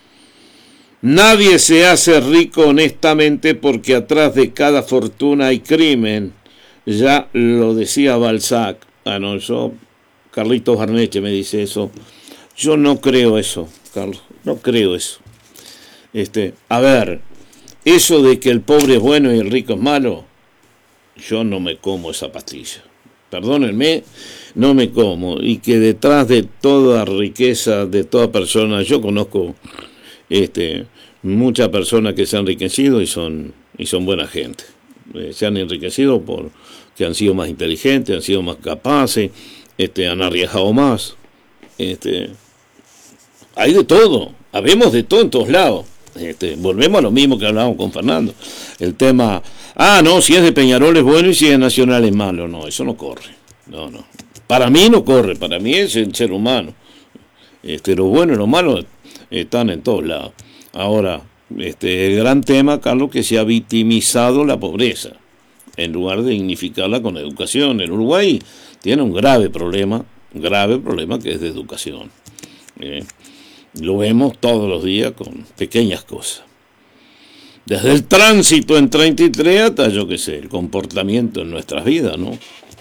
Nadie se hace rico honestamente porque atrás de cada fortuna hay crimen. Ya lo decía Balzac. Ah, no, yo... Carlitos Barneche me dice eso. Yo no creo eso, Carlos, no creo eso. Este, a ver, eso de que el pobre es bueno y el rico es malo, yo no me como esa pastilla. Perdónenme, no me como. Y que detrás de toda riqueza, de toda persona, yo conozco este, muchas personas que se han enriquecido y son, y son buena gente. Eh, se han enriquecido porque han sido más inteligentes, han sido más capaces, este, han arriesgado más. Este, hay de todo, habemos de todo en todos lados. Este, volvemos a lo mismo que hablábamos con Fernando. El tema, ah, no, si es de Peñarol es bueno y si es Nacional es malo. No, eso no corre. No, no. Para mí no corre, para mí es el ser humano. Este, lo bueno y lo malo están en todos lados. Ahora, este, el gran tema, Carlos, que se ha victimizado la pobreza, en lugar de dignificarla con educación. El Uruguay tiene un grave problema, un grave problema que es de educación. Eh, Lo vemos todos los días con pequeñas cosas. Desde el tránsito en treinta y tres hasta, yo qué sé, el comportamiento en nuestras vidas, ¿no?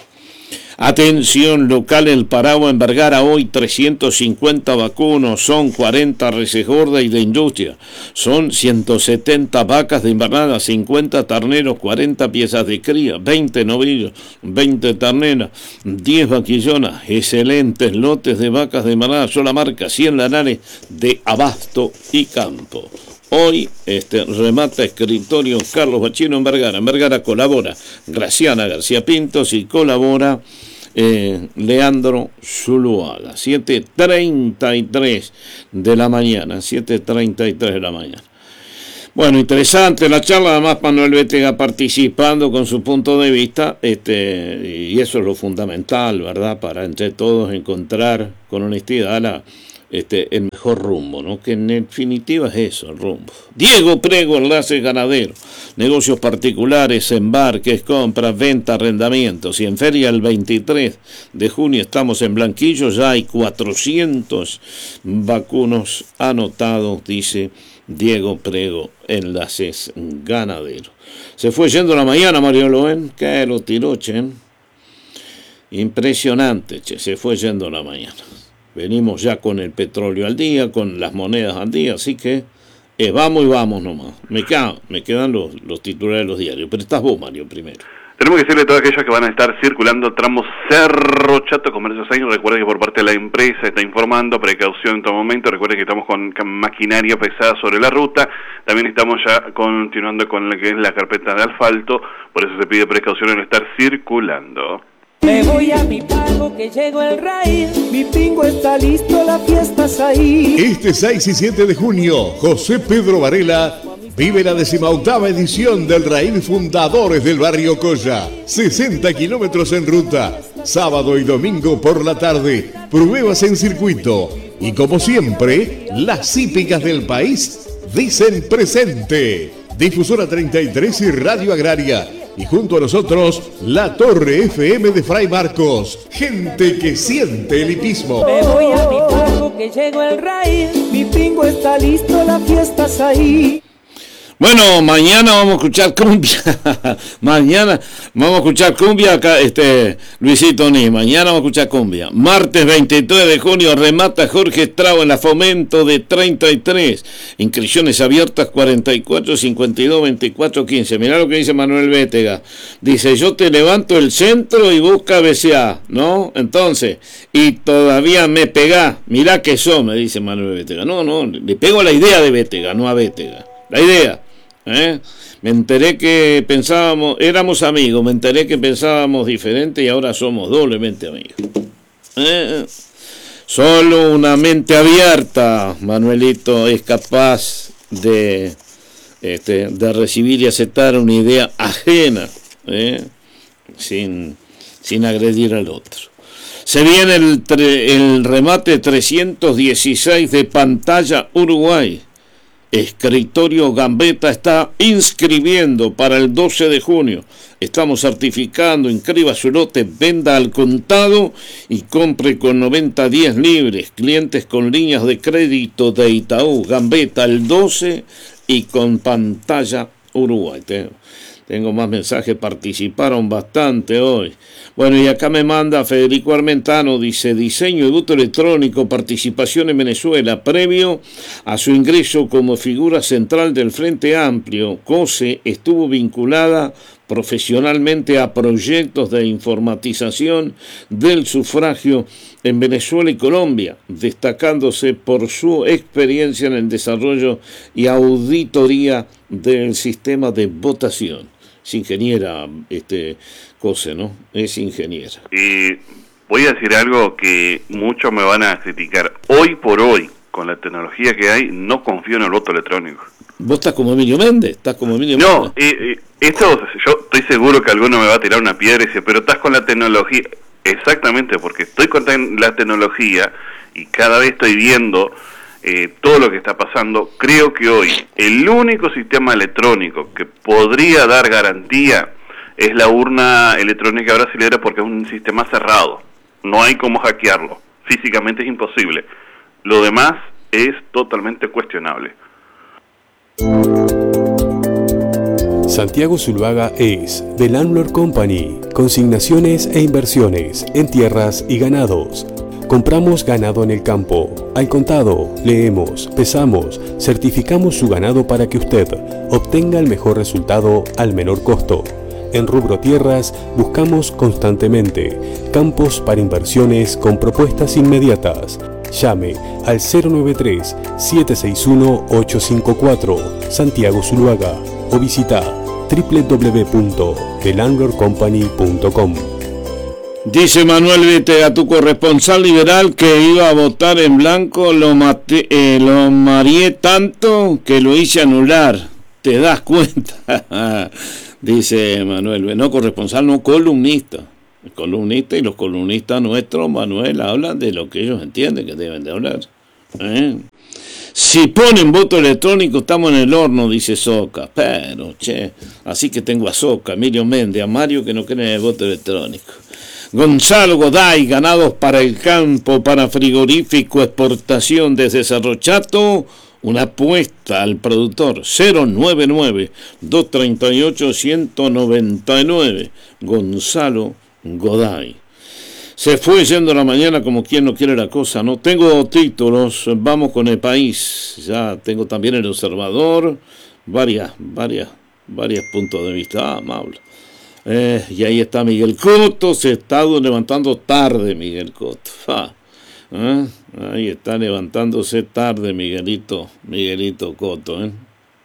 Atención local, el Paragua en Vergara hoy trescientos cincuenta vacunos, son cuarenta reses gordas y de industria, son ciento setenta vacas de invernada, cincuenta terneros, cuarenta piezas de cría, veinte novillos, veinte terneras, diez vaquillonas, excelentes lotes de vacas de invernada, sola marca, cien lanares de abasto y campo. Hoy este, remata escritorio Carlos Bachino en Vergara. En Vergara colabora Graciana García Pintos y colabora eh, Leandro Zuluaga. siete treinta y tres de la mañana, siete treinta y tres de la mañana. Bueno, interesante la charla, además Manuel Bétega participando con su punto de vista, este, y eso es lo fundamental, ¿verdad? Para entre todos encontrar con honestidad la, este, el mejor rumbo, ¿no? Que en definitiva es eso, el rumbo. Diego Prego, enlace ganadero, negocios particulares, embarques, compras, venta, arrendamientos, y en feria el veintitrés de junio estamos en Blanquillo, ya hay cuatrocientos vacunos anotados, dice Diego Prego, enlaces ganadero. Se fue yendo la mañana, Mario Loen, que lo tiró, che. Impresionante, che, se fue yendo la mañana. Venimos ya con el petróleo al día, con las monedas al día, así que eh, vamos y vamos nomás. Me, quedan, me quedan los, los titulares de los diarios, pero estás vos, Mario, primero. Tenemos que decirle a todos aquellos que van a estar circulando tramos Cerro Chato, Comercio seis. Recuerden que por parte de la empresa está informando, precaución en todo momento. Recuerden que estamos con maquinaria pesada sobre la ruta. También estamos ya continuando con lo que es la carpeta de asfalto. Por eso se pide precaución en estar circulando. Me voy a mi pago que llegó el raíz. Mi pingo está listo, la fiesta es ahí. Este seis y siete de junio, José Pedro Varela vive la decimoctava edición del Raíz Fundadores del Barrio Colla. sesenta kilómetros en ruta, sábado y domingo por la tarde, pruebas en circuito. Y como siempre, las hípicas del país dicen presente. Difusora treinta y tres y Radio Agraria. Y junto a nosotros, la Torre F M de Fray Marcos. Gente que siente el hipismo. Me voy a mi pago que llegó el raíz. Mi pingo está listo, la fiesta es ahí. Bueno, mañana vamos a escuchar cumbia. Mañana vamos a escuchar cumbia acá, este, Luisito Ni. Mañana vamos a escuchar cumbia. Martes veintitrés de junio remata Jorge Estrao en la Fomento de treinta y tres. Inscripciones abiertas cuarenta y cuatro, cincuenta y dos, veinticuatro, quince. Mirá lo que dice Manuel Bétega. Dice, yo te levanto el centro y vos cabeceá, ¿no? Entonces, y todavía me pegá. Mirá que son, me dice Manuel Bétega. No, no, le pego a la idea de Bétega, no a Bétega. La idea. ¿Eh? Me enteré que pensábamos, éramos amigos, me enteré que pensábamos diferente y ahora somos doblemente amigos. ¿Eh? Solo una mente abierta, Manuelito, es capaz de, este, de recibir y aceptar una idea ajena, ¿eh? sin, sin agredir al otro. Se viene el, el remate trescientos dieciséis de Pantalla Uruguay. Escritorio Gambetta está inscribiendo para el doce de junio. Estamos certificando, inscriba su lote, venda al contado y compre con noventa días libres. Clientes con líneas de crédito de Itaú, Gambetta el doce y con Pantalla Uruguay. Tengo, tengo más mensajes, participaron bastante hoy. Bueno, y acá me manda Federico Armentano, dice, diseño de voto electrónico, participación en Venezuela, previo a su ingreso como figura central del Frente Amplio. COSE estuvo vinculada profesionalmente a proyectos de informatización del sufragio en Venezuela y Colombia, destacándose por su experiencia en el desarrollo y auditoría del sistema de votación. Es ingeniera, este, Cose, ¿no? Es ingeniera. Y voy a decir algo que muchos me van a criticar. Hoy por hoy, con la tecnología que hay, no confío en el voto electrónico. ¿Vos estás como Emilio Méndez? ¿Estás como Emilio no, Méndez? eh, eh, esto, yo estoy seguro que alguno me va a tirar una piedra y dice, pero estás con la tecnología. Exactamente, porque estoy con la tecnología y cada vez estoy viendo eh, todo lo que está pasando. Creo que hoy el único sistema electrónico que podría dar garantía es la urna electrónica brasilera, porque es un sistema cerrado. No hay cómo hackearlo. Físicamente es imposible. Lo demás es totalmente cuestionable. Santiago Zuluaga es The Landlord Company, consignaciones e inversiones en tierras y ganados. Compramos ganado en el campo, al contado, leemos, pesamos, certificamos su ganado para que usted obtenga el mejor resultado al menor costo. En rubro tierras buscamos constantemente campos para inversiones con propuestas inmediatas. Llame al cero nueve tres, siete seis uno, ocho cinco cuatro, Santiago Zuluaga, o visita doble u doble u doble u punto the landlord company punto com. Dice Manuel, vete a tu corresponsal liberal que iba a votar en blanco, lo maté, eh, lo mareé tanto que lo hice anular. ¿Te das cuenta? Dice Manuel, no corresponsal, no columnista. Columnista, y los columnistas nuestros, Manuel, hablan de lo que ellos entienden que deben de hablar. ¿Eh? Si ponen voto electrónico, estamos en el horno, dice Soca. Pero, che, así que tengo a Soca, a Emilio Méndez, a Mario que no creen en el voto electrónico. Gonzalo Goday, ganados para el campo, para frigorífico, exportación desde Cerro Chato, una apuesta al productor, cero nueve nueve, dos tres ocho, uno nueve nueve, Gonzalo Goday. Se fue yendo la mañana como quien no quiere la cosa, ¿no? Tengo títulos, vamos con El País, ya tengo también El Observador, varias, varias, varios puntos de vista, ah, amable. Eh, y ahí está Miguel Cotto, se está levantando tarde Miguel Cotto. Ah, ¿eh? Ahí está levantándose tarde Miguelito, Miguelito Cotto. ¿eh?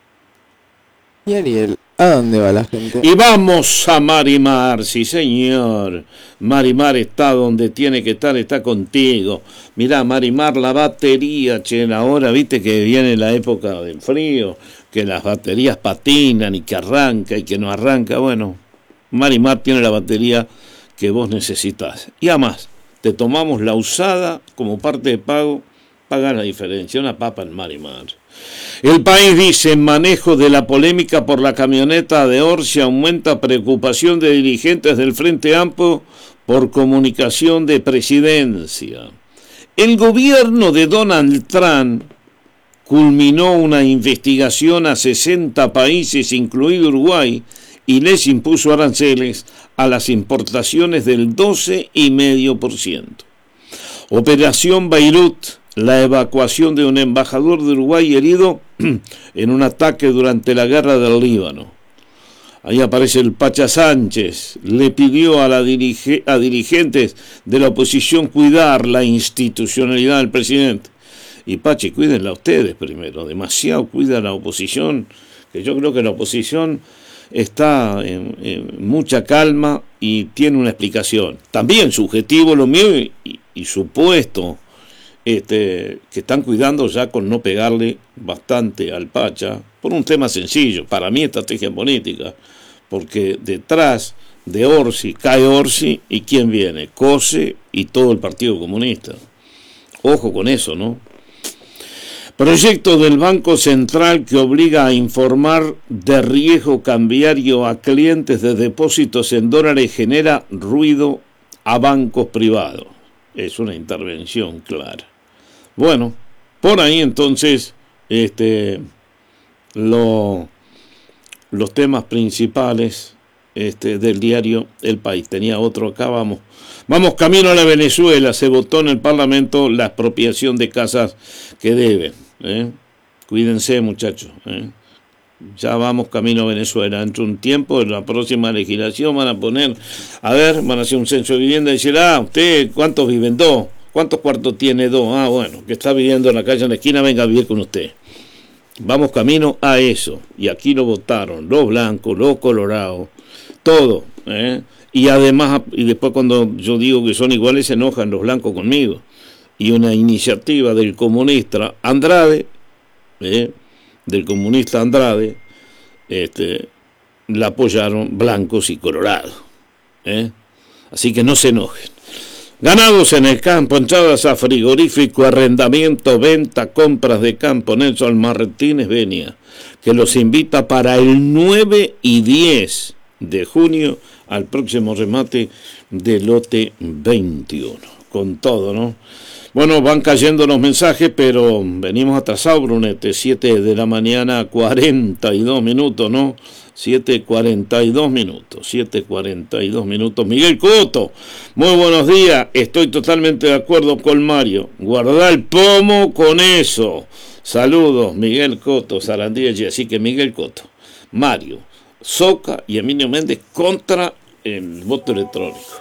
Y Ariel, ¿a dónde va la gente? Y vamos a Marimar, sí señor. Marimar está donde tiene que estar, está contigo. Mirá, Marimar, la batería, che, ahora viste que viene la época del frío, que las baterías patinan y que arranca y que no arranca, bueno. Marimar tiene la batería que vos necesitas. Y además, te tomamos la usada como parte de pago, pagas la diferencia, una papa en Marimar. El País dice, manejo de la polémica por la camioneta de Orsi, aumenta preocupación de dirigentes del Frente Amplio por comunicación de presidencia. El gobierno de Donald Trump culminó una investigación a sesenta países, incluido Uruguay, y les impuso aranceles a las importaciones del doce coma cinco por ciento. Operación Beirut, la evacuación de un embajador de Uruguay herido en un ataque durante la guerra del Líbano. Ahí aparece el Pacha Sánchez, le pidió a, la dirige, a dirigentes de la oposición cuidar la institucionalidad del presidente. Y Pachi, cuídenla ustedes primero, demasiado cuida la oposición, que yo creo que la oposición está en, en mucha calma y tiene una explicación. También subjetivo lo mío y, y, y supuesto este, que están cuidando ya con no pegarle bastante al Pacha, por un tema sencillo, para mí estrategia política, porque detrás de Orsi cae Orsi y ¿quién viene? Cose y todo el Partido Comunista. Ojo con eso, ¿no? Proyecto del Banco Central que obliga a informar de riesgo cambiario a clientes de depósitos en dólares genera ruido a bancos privados. Es una intervención clara. Bueno, por ahí entonces este, lo, los temas principales este, del diario El País. Tenía otro acá, vamos. Vamos camino a la Venezuela. Se votó en el Parlamento la expropiación de casas que deben. ¿Eh? Cuídense, muchachos. ¿eh? Ya vamos camino a Venezuela. Dentro de un tiempo, en la próxima legislación, van a poner, a ver, van a hacer un censo de vivienda y decir, ah, usted, ¿cuántos viven? Dos. ¿Cuántos cuartos tiene? Dos. Ah, bueno, que está viviendo en la calle en la esquina, venga a vivir con usted. Vamos camino a eso. Y aquí lo votaron los blancos, los colorados, todo. ¿eh? Y además, y después cuando yo digo que son iguales, se enojan los blancos conmigo. Y una iniciativa del comunista Andrade, eh, del comunista Andrade, este, la apoyaron blancos y colorados. Eh. Así que no se enojen. Ganados en el campo, entradas a frigorífico, arrendamiento, venta, compras de campo. Nelson Martínez Benia, que los invita para el nueve y diez de junio al próximo remate de lote veintiuno. Con todo, ¿no? Bueno, van cayendo los mensajes, pero venimos atrasados, Brunete. siete de la mañana, cuarenta y dos minutos, ¿no? siete cuarenta y dos minutos, siete cuarenta y dos minutos. Miguel Cotto, muy buenos días. Estoy totalmente de acuerdo con Mario. Guarda el pomo con eso. Saludos, Miguel Cotto, Sarandí. Así que Miguel Cotto, Mario, Soca y Emilio Méndez contra el voto electrónico.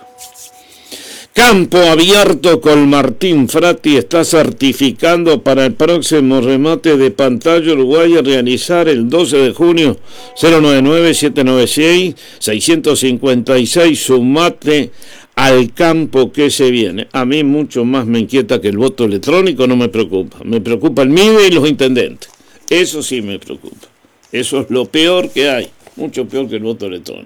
Campo abierto con Martín Frati está certificando para el próximo remate de pantalla Uruguay a realizar el doce de junio. Cero nueve nueve, siete nueve seis, seis cinco seis, sumate al campo que se viene. A mí mucho más me inquieta que el voto electrónico, no me preocupa. Me preocupa el M I D E y los intendentes. Eso sí me preocupa. Eso es lo peor que hay. Mucho peor que el voto electrónico.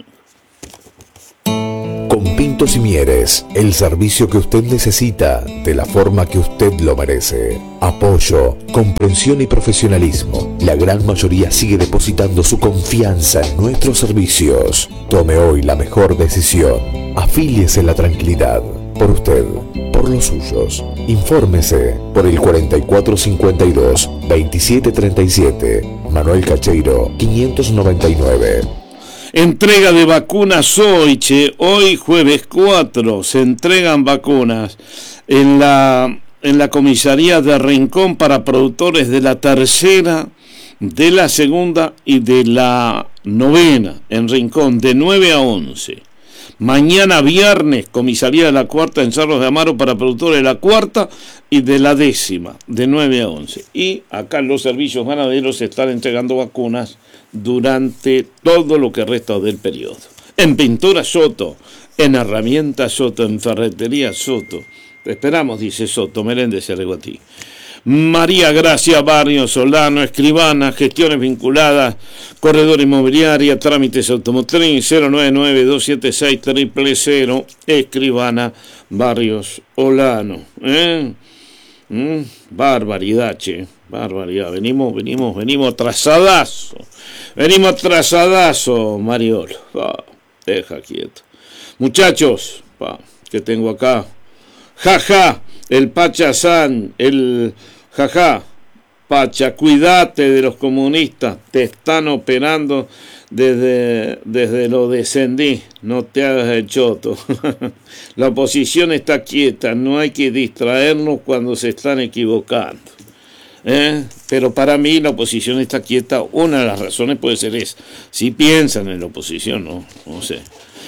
Con Pintos y Mieres, el servicio que usted necesita de la forma que usted lo merece. Apoyo, comprensión y profesionalismo. La gran mayoría sigue depositando su confianza en nuestros servicios. Tome hoy la mejor decisión. Afíliese en la tranquilidad. Por usted, por los suyos. Infórmese por el cuarenta y cuatro cincuenta y dos, veintisiete treinta y siete. Manuel Cacheiro, quinientos noventa y nueve. Entrega de vacunas hoy, che. Hoy jueves cuatro se entregan vacunas en la, en la comisaría de Rincón para productores de la tercera, de la segunda y de la novena en Rincón, de nueve a once. Mañana viernes, comisaría de la cuarta en Cerros de Amaro para productores de la cuarta y de la décima, de nueve a once. Y acá los servicios ganaderos están entregando vacunas durante todo lo que resta del periodo. En Pintura Soto, en Herramientas Soto, en Ferretería Soto. Te esperamos, dice Soto, Meléndez Areguatí. María Gracia Barrio Solano, escribana, gestiones vinculadas, corredor inmobiliaria, trámites automotriz, cero nueve nueve, dos siete seis, cero cero cero, escribana Barrios Olano. ¿Eh? ¿Mm? Barbaridad, che, barbaridad. Venimos, venimos, venimos atrasadazo. Venimos atrasadazo, Mariolo. Pa, deja quieto. Muchachos, pa, que tengo acá. Jaja, el Pachazán, el jaja, Pacha, cuídate de los comunistas, te están operando desde, desde lo descendí, no te hagas el choto. La oposición está quieta, no hay que distraernos cuando se están equivocando. ¿Eh? Pero para mí la oposición está quieta, una de las razones puede ser esa, si piensan en la oposición, no, no sé.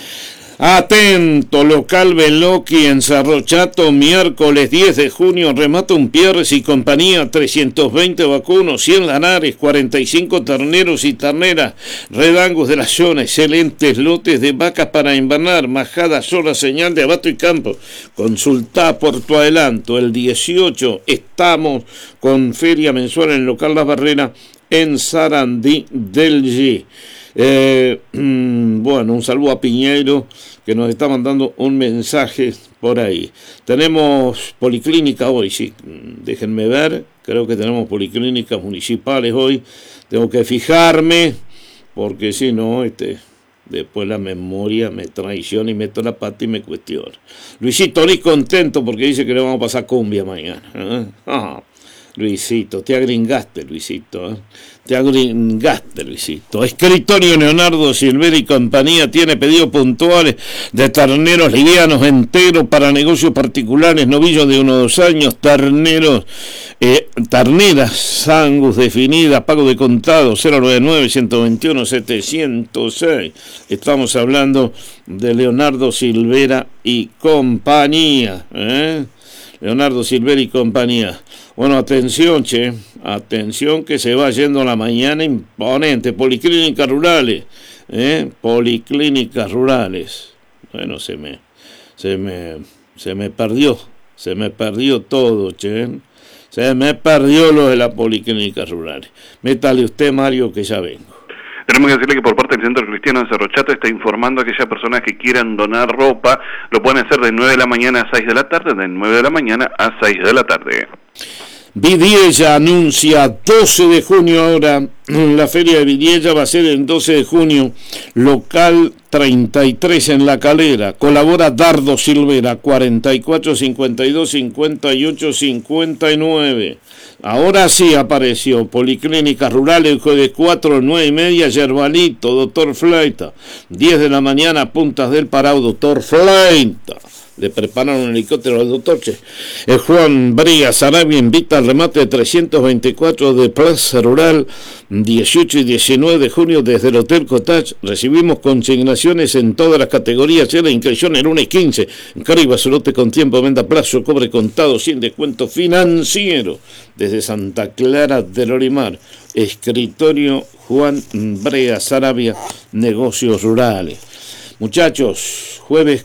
Atento, local Beloki en Cerro Chato, miércoles diez de junio, remata un Pierres y compañía, trescientos veinte vacunos, cien lanares, cuarenta y cinco terneros y terneras, redangos de la zona, excelentes lotes de vacas para invernar, majada sola, señal de abato y campo. Consulta por tu adelanto, el dieciocho estamos con feria mensual en el local Las Barreras en Sarandí del G. Eh, bueno, un saludo a Piñeiro que nos está mandando un mensaje por ahí. Tenemos policlínica hoy, sí, déjenme ver, creo que tenemos policlínicas municipales hoy. Tengo que fijarme porque si no, este, después la memoria me traiciona y meto la pata y me cuestiona. Luisito, ni contento porque dice que le vamos a pasar cumbia mañana. ¿eh? Ah, Luisito, te agringaste, Luisito, ¿eh? Te agringaste, Luisito. Escritorio Leonardo Silvera y compañía tiene pedidos puntuales de terneros livianos enteros para negocios particulares, novillos de uno o dos años, terneros, eh, terneras, Angus definidas, pago de contado, cero nueve nueve, ciento veintiuno, setecientos seis. Estamos hablando de Leonardo Silvera y compañía, ¿eh? Leonardo Silvera y compañía. Bueno, atención, che, atención que se va yendo la mañana imponente. Policlínicas rurales, ¿eh? Policlínicas rurales. Bueno, se me, se me, se me perdió, se me perdió todo, che. Se me perdió lo de las policlínicas rurales. Métale usted, Mario, que ya vengo. Tenemos que decirle que por parte del Centro Cristiano de Cerro Chato está informando a aquellas personas que quieran donar ropa, lo pueden hacer de nueve de la mañana a seis de la tarde, de nueve de la mañana a seis de la tarde. Vidiella anuncia doce de junio ahora, la feria de Vidiella va a ser el doce de junio, local treinta y tres en La Calera, colabora Dardo Silvera, cuarenta y cuatro, cincuenta y dos, cincuenta y ocho, cincuenta y nueve. Ahora sí apareció, Policlínica Rural, el jueves cuatro, nueve y media, Yerbalito, Doctor Fleita, diez de la mañana, Puntas del Parao, Doctor Fleita. Le prepararon un helicóptero al doctor Che. El Juan Brea Sarabia invita al remate de trescientos veinticuatro de Plaza Rural, dieciocho y diecinueve de junio desde el Hotel Cottage. Recibimos consignaciones en todas las categorías. La inscripción el lunes quince. Encarga su lote con tiempo, venda plazo, cobre contado, sin descuento financiero. Desde Santa Clara del Orimar. Escritorio Juan Brea Sarabia, negocios rurales. Muchachos, jueves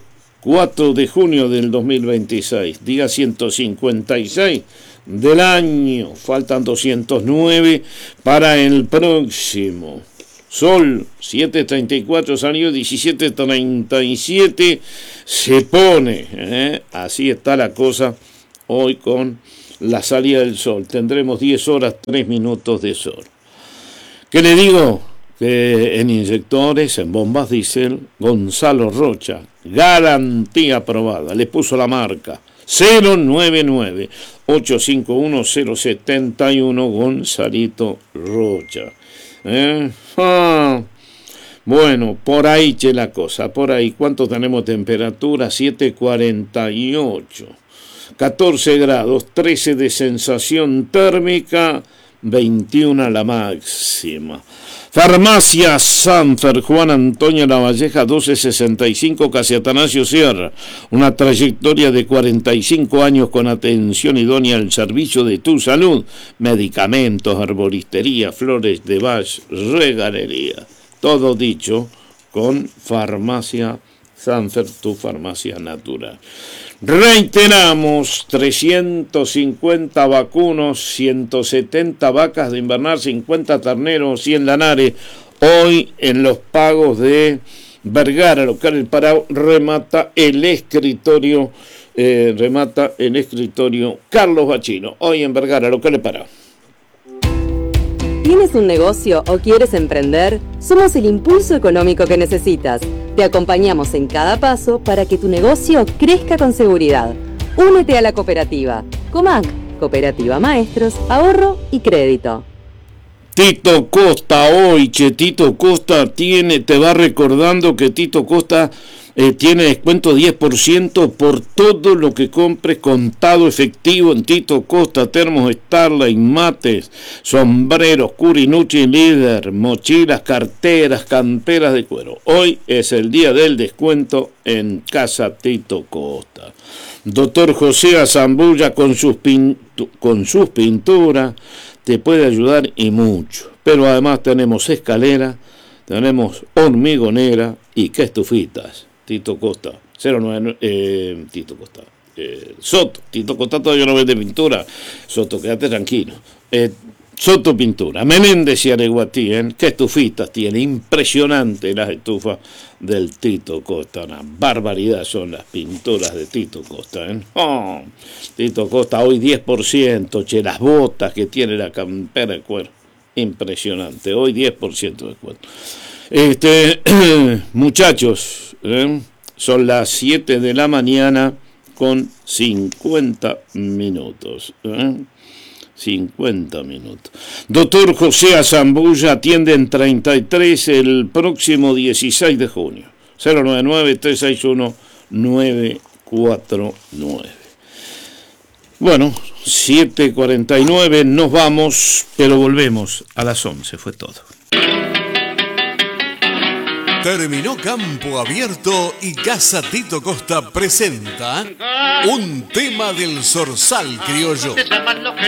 cuatro de junio del dos mil veintiséis, día ciento cincuenta y seis del año. Faltan doscientos nueve para el próximo. Sol, siete treinta y cuatro salió, diecisiete treinta y siete se pone. ¿eh? Así está la cosa hoy con la salida del sol. Tendremos diez horas, tres minutos de sol. ¿Qué le digo? Que en inyectores, en bombas diésel, Gonzalo Rocha, garantía aprobada, le puso la marca cero nueve nueve, ocho cinco uno, cero siete uno, Gonzalito Rocha. ¿Eh? Ah, bueno, por ahí che la cosa, por ahí. ¿Cuánto tenemos temperatura? siete cuarenta y ocho, catorce grados, trece de sensación térmica, veintiuno la máxima. Farmacia Sanfer, Juan Antonio Lavalleja, doce sesenta y cinco, casi Atanasio Sierra. Una trayectoria de cuarenta y cinco años con atención idónea al servicio de tu salud. Medicamentos, arboristería, flores de Bach, regalería. Todo dicho con Farmacia Sanfer, tu farmacia natural. Reiteramos, trescientos cincuenta vacunos, ciento setenta vacas de invernal, cincuenta terneros, cien lanares. Hoy en los pagos de Vergara, local El Parao, remata el escritorio, eh, remata el escritorio Carlos Bachino. Hoy en Vergara, local El Parao. ¿Tienes un negocio o quieres emprender? Somos el impulso económico que necesitas. Te acompañamos en cada paso para que tu negocio crezca con seguridad. Únete a la cooperativa. Comac, Cooperativa Maestros, Ahorro y Crédito. Tito Costa hoy, che, Tito Costa tiene, te va recordando que Tito Costa eh, tiene descuento diez por ciento por todo lo que compres contado efectivo en Tito Costa, termos Starlight, mates, sombreros, Curinucci Líder, mochilas, carteras, camperas de cuero. Hoy es el día del descuento en Casa Tito Costa. Doctor José Azambulla con sus, pintu- con sus pinturas te puede ayudar y mucho. Pero además tenemos escalera, tenemos hormigonera y que estufitas. Tito Costa, cero nueve, eh, Tito Costa, eh, Soto, Tito Costa todavía no vende pintura. Soto, quédate tranquilo. Eh, Soto Pintura, Menéndez y Areguatí, ¿eh? Qué estufitas tiene, impresionante las estufas del Tito Costa, una barbaridad son las pinturas de Tito Costa, ¿eh? Oh, Tito Costa hoy diez por ciento, che, las botas que tiene la campera de cuero, impresionante, hoy diez por ciento de cuero. Este, muchachos, ¿eh? Son las siete de la mañana con cincuenta minutos, ¿eh? cincuenta minutos. Doctor José Azambulla atiende en treinta y tres el próximo dieciséis de junio. cero nueve nueve, tres seis uno, nueve cuatro nueve. Bueno, siete cuarenta y nueve, nos vamos, pero volvemos a las once, fue todo. Terminó Campo Abierto y Casa Tito Costa presenta un tema del Zorzal Criollo.